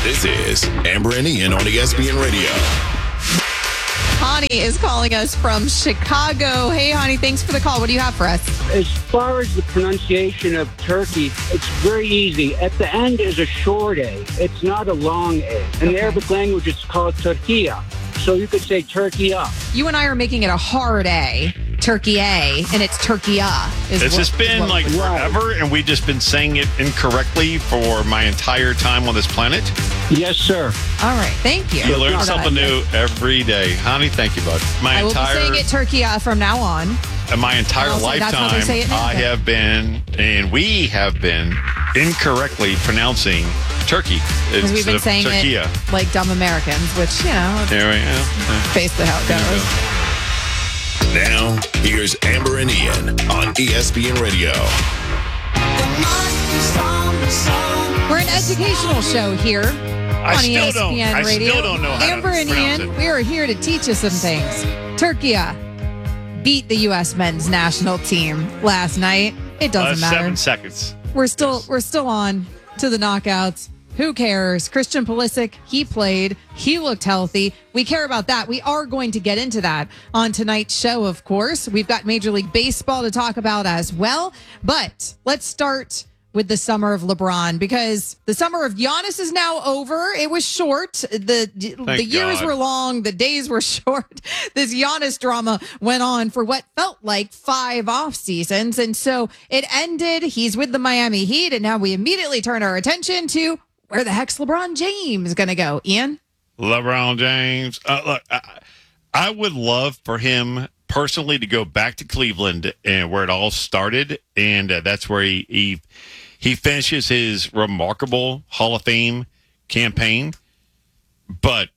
This is Amber and Ian on ESPN Radio. Hani is calling us from Chicago. Hey, Hani, thanks for the call. What do you have for us? As far as the pronunciation of turkey, it's very easy. At the end is a short A. It's not a long A. In the Arabic language, it's called Turkiya. So you could say Turkiya. You and I are making it a hard A, Turkey A, and it's Turkiya. It's just been like forever, and we've just been saying it incorrectly for my entire time on this planet. Yes, sir. All right, thank you. You learn something new every day. Honey, thank you, bud. I will be saying it Turkiya from now on. My entire lifetime, I have been, and we have been, incorrectly pronouncing turkey. Because we've been saying Turkiya. It like dumb Americans, which, you know, there we go. Basically how it goes. Now, here's Amber and Ian on ESPN Radio. We're an educational show here on ESPN Radio. Still don't know how Amber and Ian, we are here to teach you some things. Turkiya beat the U.S. men's national team last night. It doesn't matter. 7 seconds. We're still on to the knockouts. Who cares? Christian Pulisic, he played. He looked healthy. We care about that. We are going to get into that on tonight's show, of course. We've got Major League Baseball to talk about as well. But let's start with the summer of LeBron, because the summer of Giannis is now over. It was short. The years were long. The days were short. This Giannis drama went on for what felt like 5 off seasons. And so it ended. He's with the Miami Heat. And now we immediately turn our attention to where the heck's LeBron James going to go, Ian? LeBron James. Look, I would love for him personally to go back to Cleveland and where it all started. And that's where he finishes his remarkable Hall of Fame campaign. But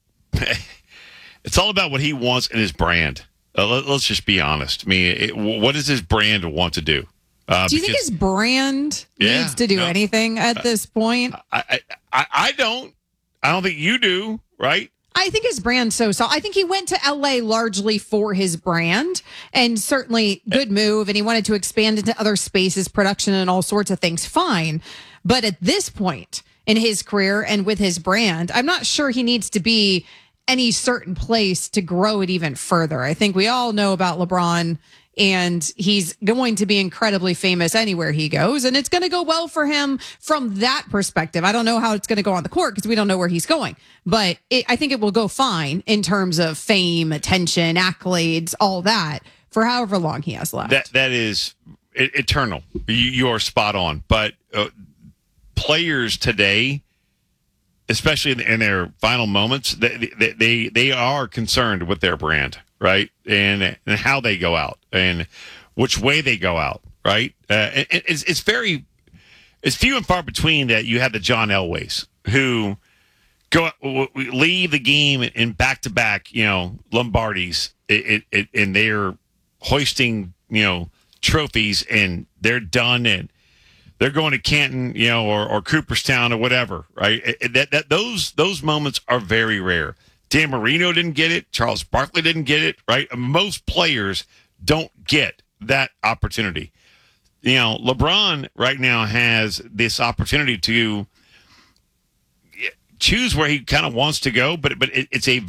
it's all about what he wants in his brand. Let's just be honest. I mean, what does his brand want to do? Do you think his brand needs to do anything at this point? I don't. I don't think you do, right? I think his brand so. I think he went to LA largely for his brand, and certainly good move. And he wanted to expand into other spaces, production, and all sorts of things. Fine. But at this point in his career and with his brand, I'm not sure he needs to be any certain place to grow it even further. I think we all know about LeBron, and he's going to be incredibly famous anywhere he goes, and it's going to go well for him from that perspective. I don't know how it's going to go on the court because we don't know where he's going, but I think it will go fine in terms of fame, attention, accolades, all that for however long he has left. That is eternal. You are spot on. But players today, especially in their final moments, they are concerned with their brand, right? And how they go out and which way they go out, right? It's few and far between that you have the John Elways who leave the game in back-to-back, Lombardis, and they're hoisting, trophies, and they're done, and they're going to Canton, or Cooperstown or whatever, right? Those moments are very rare. Dan Marino didn't get it. Charles Barkley didn't get it, right? Most players don't get that opportunity. LeBron right now has this opportunity to choose where he kind of wants to go, but it's a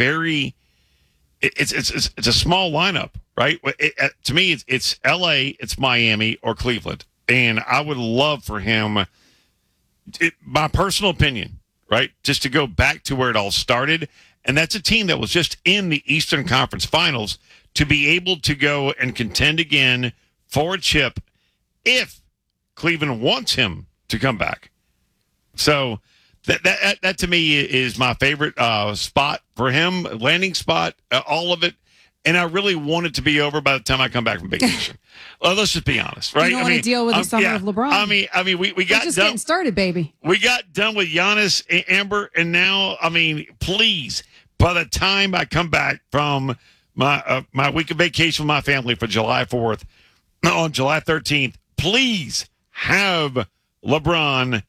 small lineup, right? To me, it's LA, it's Miami, or Cleveland. And I would love for him, my personal opinion, right, just to go back to where it all started. And that's a team that was just in the Eastern Conference Finals, to be able to go and contend again for a chip if Cleveland wants him to come back. So that to me is my favorite spot for him, landing spot, all of it. And I really want it to be over by the time I come back from vacation. Well, let's just be honest, right? You don't want to deal with the summer of LeBron. We got just done, getting started, baby. We got done with Giannis, Amber, and now, please, by the time I come back from my week of vacation with my family for July 4th, on July 13th, please have LeBron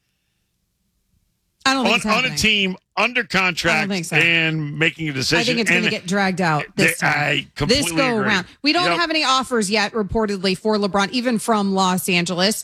on a team under contract and making a decision. I think it's going to get dragged out this time. I completely this go agree. around. We don't have any offers yet, reportedly, for LeBron, even from Los Angeles.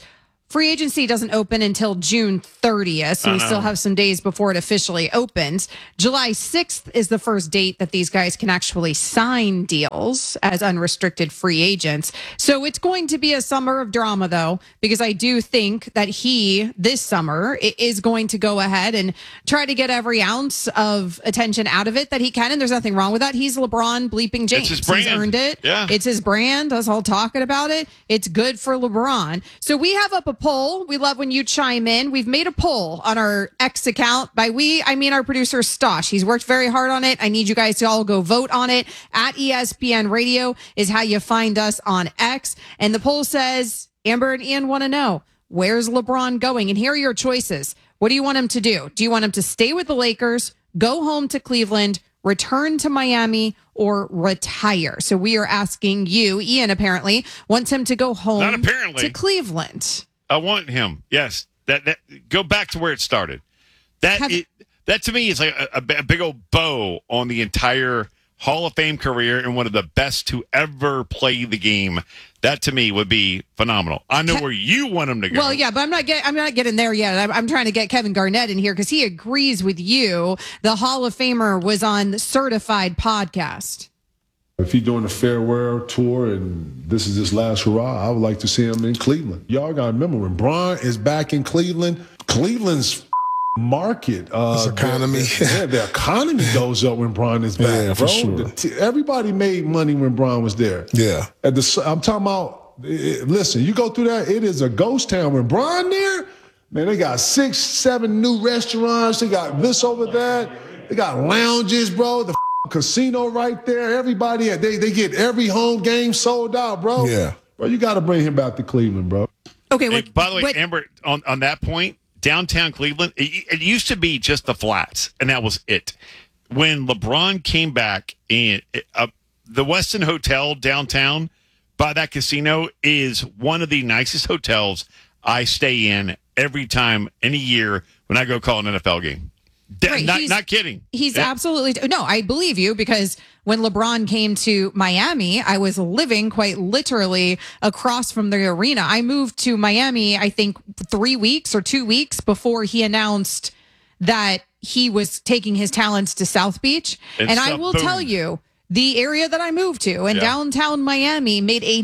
free agency doesn't open until June 30th, so we still have some days before it officially opens. July 6th is the first date that these guys can actually sign deals as unrestricted free agents. So it's going to be a summer of drama, though, because I do think that he, this summer, is going to go ahead and try to get every ounce of attention out of it that he can, and there's nothing wrong with that. He's LeBron bleeping James. It's his brand. He's earned it. Yeah. It's his brand. Us all talking about it. It's good for LeBron. So we have up a poll. We love when you chime in. We've made a poll on our X account. By we, I mean our producer Stosh. He's worked very hard on it. I need you guys to all go vote on it. At ESPN Radio is how you find us on X. And the poll says, Amber and Ian want to know, where's LeBron going? And here are your choices. What do you want him to do? Do you want him to stay with the Lakers, go home to Cleveland, return to Miami, or retire? So we are asking you. Ian apparently wants him to go home. Not apparently. To Cleveland. I want him. Yes. That go back to where it started. That to me is like a big old bow on the entire Hall of Fame career and one of the best to ever play the game. That to me would be phenomenal. I know where you want him to go. Well, yeah, but I'm not getting there yet. I'm trying to get Kevin Garnett in here because he agrees with you. The Hall of Famer was on the Certified podcast. If he's doing a farewell tour and this is his last hurrah, I would like to see him in Cleveland. Y'all got to remember, when Bron is back in Cleveland, Cleveland's market. Economy. The economy goes up when Bron is back, yeah, bro. For sure. Everybody made money when Bron was there. Yeah. I'm talking about, listen, you go through that, it is a ghost town. When Bron there, man, they got 6, 7 new restaurants. They got this over that. They got lounges, bro. The casino right there. Everybody, they get every home game sold out, bro. Yeah. Bro, you got to bring him back to Cleveland, bro. Okay. Hey, by the way, Amber, on that point, downtown Cleveland, it used to be just the flats, and that was it. When LeBron came back, in the Westin Hotel downtown by that casino is one of the nicest hotels I stay in every time, any year when I go call an NFL game. Right, Not kidding. He's absolutely no. I believe you because when LeBron came to Miami, I was living quite literally across from the arena. I moved to Miami, I think 3 weeks or 2 weeks before he announced that he was taking his talents to South Beach. And I will tell you, the area that I moved to in downtown Miami made a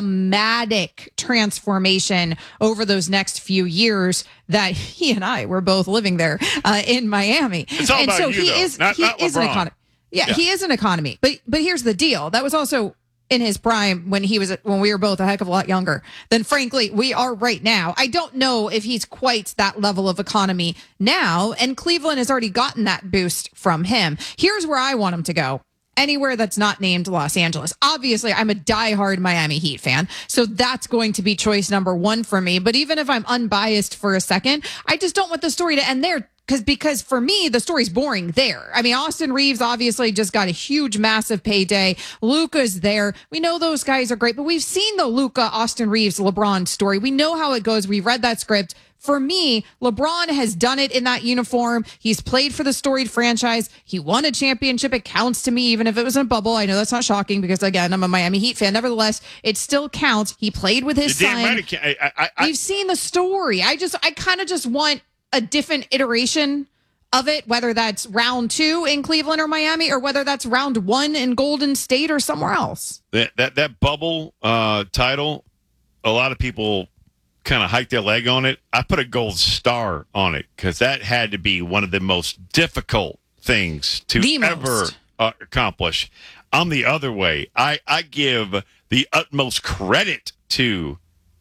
dramatic transformation over those next few years that he and I were both living there in Miami. It's all about you, though. Not is an LeBron. economy. Yeah, he is an economy. But here's the deal. That was also in his prime when we were both a heck of a lot younger than frankly we are right now. I don't know if he's quite that level of economy now, and Cleveland has already gotten that boost from him. Here's where I want him to go. Anywhere that's not named Los Angeles. Obviously, I'm a diehard Miami Heat fan, so that's going to be choice number one for me. But even if I'm unbiased for a second, I just don't want the story to end there because for me, the story's boring there. I mean, Austin Reeves obviously just got a huge, massive payday. Luka's there. We know those guys are great, but we've seen the Luka, Austin Reeves, LeBron story. We know how it goes. We've read that script. For me, LeBron has done it in that uniform. He's played for the storied franchise. He won a championship. It counts to me, even if it was in a bubble. I know that's not shocking because, again, I'm a Miami Heat fan. Nevertheless, it still counts. He played with his son. Right. We've seen the story. I kind of just want a different iteration of it, whether that's round 2 in Cleveland or Miami, or whether that's round 1 in Golden State or somewhere else. That bubble title, a lot of people kind of hiked their leg on it. I put a gold star on it because that had to be one of the most difficult things to ever accomplish. I'm the other way. I give the utmost credit to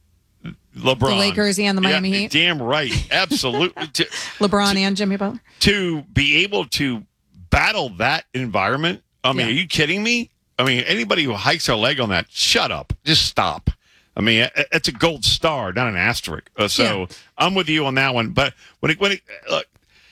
LeBron. The Lakers and the Miami Heat. Damn right. Absolutely. LeBron and Jimmy Butler. To be able to battle that environment. I mean, are you kidding me? I mean, anybody who hikes their leg on that, shut up. Just stop. I mean, it's a gold star, not an asterisk. I'm with you on that one. But look,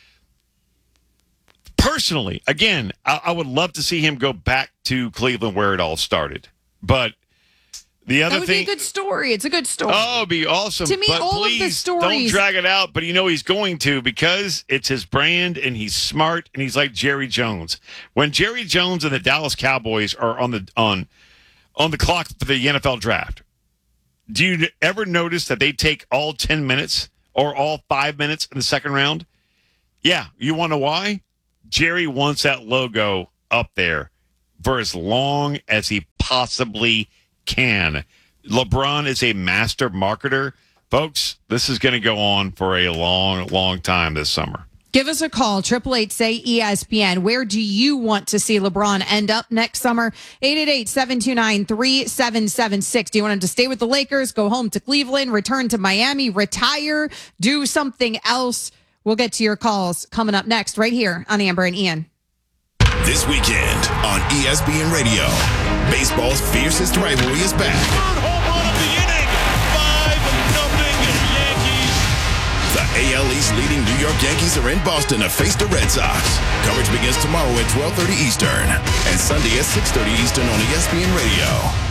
personally, again, I would love to see him go back to Cleveland where it all started. But the other that would thing, be a good story. It's a good story. Oh, it'd be awesome. To me, but all please, of the stories. don't drag it out. But he's going to because it's his brand and he's smart and he's like Jerry Jones. When Jerry Jones and the Dallas Cowboys are on the clock for the NFL draft, do you ever notice that they take all 10 minutes or all 5 minutes in the second round? Yeah, you want to know why? Jerry wants that logo up there for as long as he possibly can. LeBron is a master marketer. Folks, this is going to go on for a long, long time this summer. Give us a call, 888-SAY-ESPN. Where do you want to see LeBron end up next summer? 888-729-3776. Do you want him to stay with the Lakers, go home to Cleveland, return to Miami, retire, do something else? We'll get to your calls coming up next right here on Amber and Ian. This weekend on ESPN Radio, baseball's fiercest rivalry is back. Third home run of the inning. 5-0 Yankees. The AL East leading New York Yankees are in Boston to face the Red Sox. Coverage begins tomorrow at 12:30 Eastern and Sunday at 6:30 Eastern on ESPN Radio.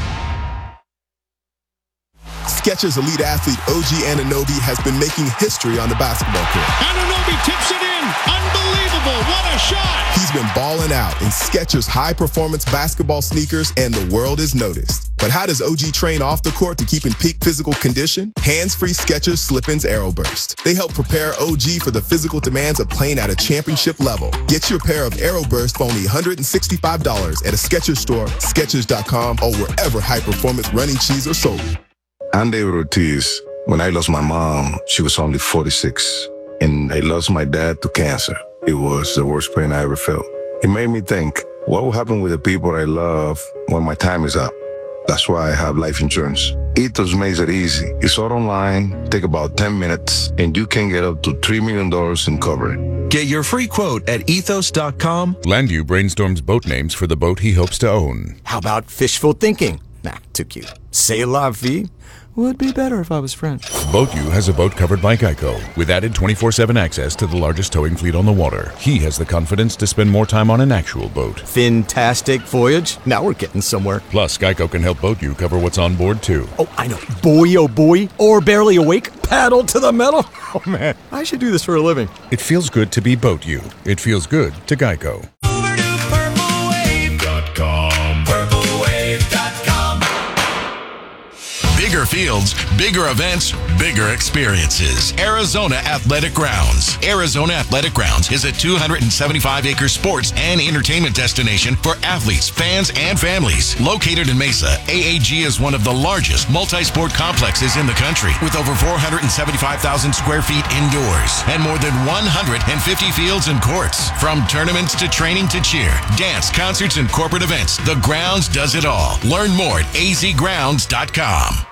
Skechers elite athlete OG Anunoby has been making history on the basketball court. Anunoby tips it in. Unbelievable. What a shot. He's been balling out in Skechers high-performance basketball sneakers, and the world has noticed. But how does OG train off the court to keep in peak physical condition? Hands-free Skechers Slip-ins Aeroburst. They help prepare OG for the physical demands of playing at a championship level. Get your pair of Aeroburst for only $165 at a Skechers store, Skechers.com, or wherever high-performance running shoes are sold. I'm David Ortiz. When I lost my mom, she was only 46. And I lost my dad to cancer. It was the worst pain I ever felt. It made me think, what will happen with the people I love when my time is up? That's why I have life insurance. Ethos makes it easy. It's all online, take about 10 minutes, and you can get up to $3 million in coverage. Get your free quote at ethos.com. Landview brainstorms boat names for the boat he hopes to own. How about fishful thinking? Nah, too cute. C'est la vie. Would be better if I was French. BoatU has a boat covered by Geico with added 24/7 access to the largest towing fleet on the water. He has the confidence to spend more time on an actual boat. Fantastic voyage. Now we're getting somewhere. Plus, Geico can help BoatU cover what's on board, too. Oh, I know. Boy, oh boy. Or barely awake. Paddle to the metal. Oh, man. I should do this for a living. It feels good to be BoatU. It feels good to Geico. Over to purplewave.com. Purplewave.com. Bigger fields, bigger events, bigger experiences. Arizona Athletic Grounds. Arizona Athletic Grounds is a 275-acre sports and entertainment destination for athletes, fans, and families. Located in Mesa, AAG is one of the largest multi-sport complexes in the country, with over 475,000 square feet indoors and more than 150 fields and courts. From tournaments to training to cheer, dance, concerts, and corporate events, the Grounds does it all. Learn more at azgrounds.com.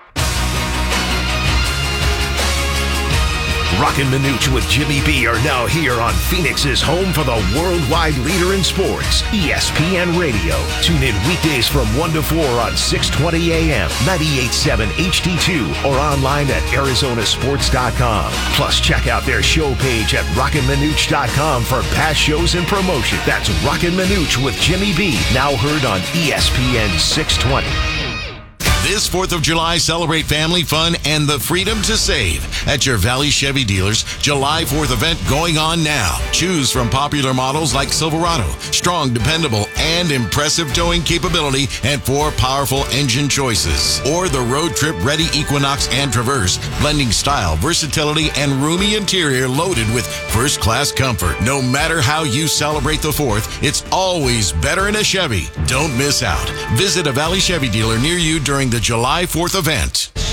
Rockin' Minuch with Jimmy B are now here on Phoenix's home for the worldwide leader in sports, ESPN Radio. Tune in weekdays from 1 to 4 on 620 AM, 98.7 HD2, or online at arizonasports.com. Plus, check out their show page at rockinminuch.com for past shows and promotion. That's Rockin' Minuch with Jimmy B, now heard on ESPN 620. This 4th of July, celebrate family fun and the freedom to save at your Valley Chevy dealers. July 4th event going on now. Choose from popular models like Silverado, strong, dependable, and impressive towing capability, and 4 powerful engine choices. Or the road trip ready Equinox and Traverse, blending style, versatility, and roomy interior loaded with first-class comfort. No matter how you celebrate the 4th, it's always better in a Chevy. Don't miss out. Visit a Valley Chevy dealer near you during the July 4th event.